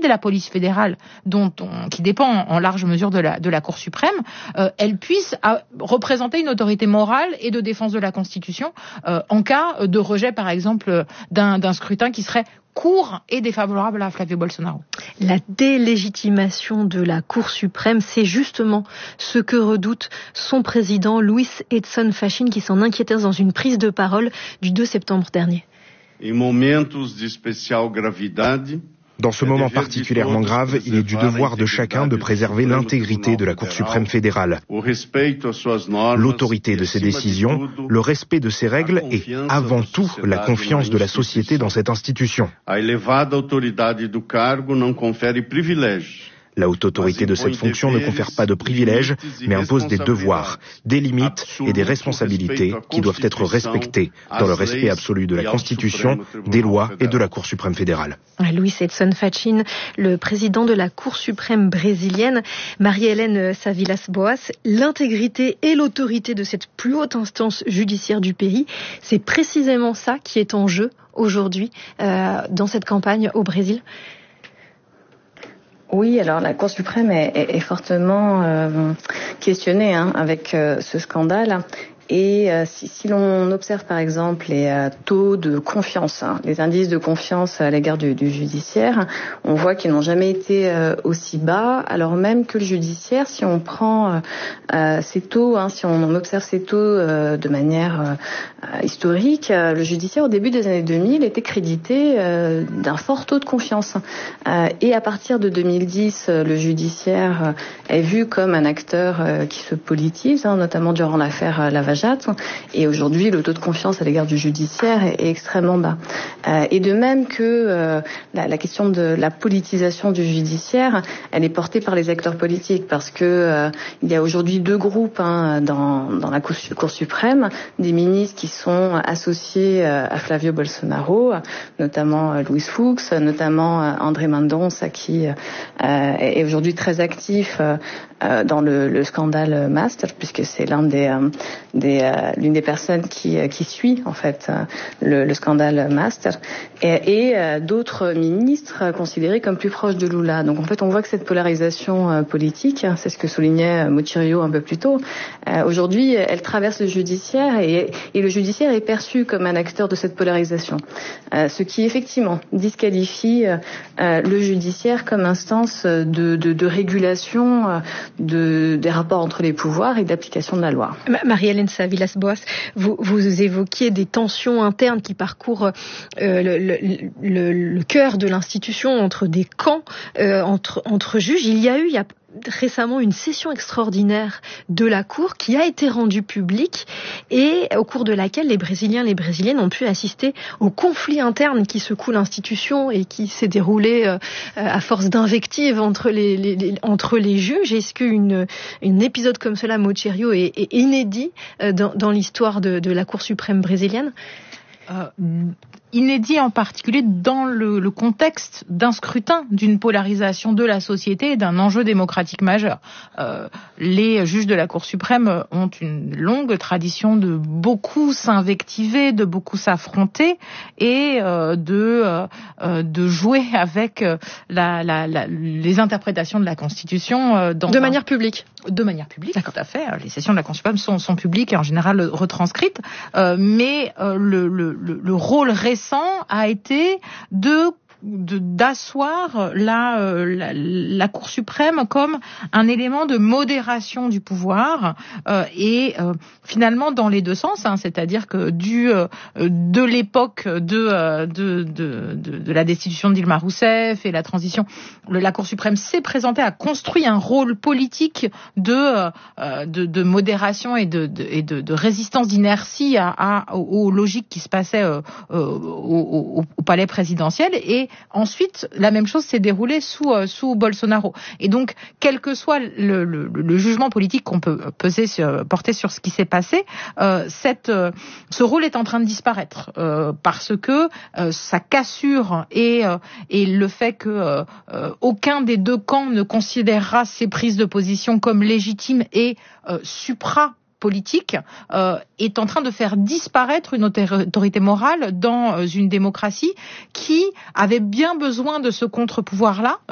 de la police fédérale, qui dépend en large mesure de la Cour suprême, elle puisse représenter une autorité morale et de défense de la Constitution en cas de rejet, par exemple, d'un scrutin qui serait court et défavorable à Flavio Bolsonaro. La délégitimation de la Cour suprême, c'est justement ce que redoute son président Luiz Edson Fachin, qui s'en inquiétait dans une prise de parole du 2 septembre dernier. Dans ce moment particulièrement grave, il est du devoir de chacun de préserver l'intégrité de la Cour suprême fédérale, l'autorité de ses décisions, le respect de ses règles et, avant tout, la confiance de la société dans cette institution. La haute autorité de cette fonction ne confère pas de privilèges, mais impose des devoirs, des limites et des responsabilités qui doivent être respectées dans le respect absolu de la Constitution, des lois et de la Cour suprême fédérale. Luiz Edson Fachin, le président de la Cour suprême brésilienne. Marie-Hélène Savilas-Boas, l'intégrité et l'autorité de cette plus haute instance judiciaire du pays, c'est précisément ça qui est en jeu aujourd'hui dans cette campagne au Brésil. Oui, alors la Cour suprême est fortement questionnée avec ce scandale. Et si l'on observe par exemple les taux de confiance, les indices de confiance à l'égard du judiciaire, on voit qu'ils n'ont jamais été aussi bas, alors même que le judiciaire, si on prend ces taux, si on observe ces taux de manière historique, le judiciaire au début des années 2000 était crédité d'un fort taux de confiance. Et à partir de 2010, le judiciaire est vu comme un acteur qui se politise, notamment durant l'affaire Lava Jato. Et aujourd'hui, le taux de confiance à l'égard du judiciaire est extrêmement bas. Et de même que la question de la politisation du judiciaire, elle est portée par les acteurs politiques, parce que il y a aujourd'hui deux groupes dans la Cour suprême, des ministres qui sont associés à Flavio Bolsonaro, notamment Luiz Fux, notamment André Mendonça, qui est aujourd'hui très actif dans le scandale Master, puisque c'est l'une des personnes qui suit en fait le scandale Master, et d'autres ministres considérés comme plus proches de Lula. Donc en fait, on voit que cette polarisation politique, c'est ce que soulignait Muccirio un peu plus tôt, aujourd'hui, elle traverse le judiciaire, et le judiciaire est perçu comme un acteur de cette polarisation, ce qui effectivement disqualifie le judiciaire comme instance de régulation des rapports entre les pouvoirs et d'application de la loi. Marie-Hélène Savilas-Boas, vous évoquiez des tensions internes qui parcourent le cœur de l'institution, entre des camps, entre juges. Il y a récemment une session extraordinaire de la Cour qui a été rendue publique, et au cours de laquelle les Brésiliens et les Brésiliennes ont pu assister au conflit interne qui secoue l'institution et qui s'est déroulé à force d'invectives entre les juges. Est-ce qu'un épisode comme cela, Muccirio, est inédit dans l'histoire de la Cour suprême brésilienne? Inédit en particulier dans le contexte d'un scrutin, d'une polarisation de la société et d'un enjeu démocratique majeur. Les juges de la Cour suprême ont une longue tradition de beaucoup s'invectiver, de beaucoup s'affronter et de jouer avec les interprétations de la Constitution de manière publique. De manière publique, tout à fait. Les sessions de la Cour suprême sont publiques et en général retranscrites, mais le rôle récent a été d'asseoir la Cour suprême comme un élément de modération du pouvoir, et finalement dans les deux sens, c'est-à-dire que de l'époque de la destitution de Dilma Rousseff et la transition, la Cour suprême s'est présentée, a construit un rôle politique de modération et de résistance, d'inertie aux logiques qui se passaient au palais présidentiel. Et ensuite, la même chose s'est déroulée sous Bolsonaro. Et donc, quel que soit le jugement politique qu'on peut porter sur ce qui s'est passé, ce rôle est en train de disparaître, parce que sa cassure et le fait que aucun des deux camps ne considérera ces prises de position comme légitimes et supra-politique, est en train de faire disparaître une autorité morale dans une démocratie qui avait bien besoin de ce contre-pouvoir-là,